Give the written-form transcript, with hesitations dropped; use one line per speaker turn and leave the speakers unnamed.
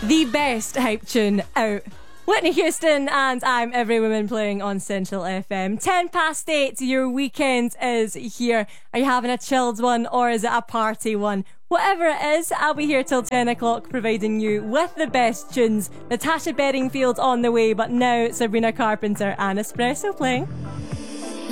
The best hype tune out. Whitney Houston and I'm Every Woman playing on Central FM. 8:10, your weekend is here. Are you having a chilled one or is it a party one? Whatever it is, I'll be here till 10 o'clock providing you with the best tunes. Natasha Bedingfield on the way, but now Sabrina Carpenter and Espresso playing.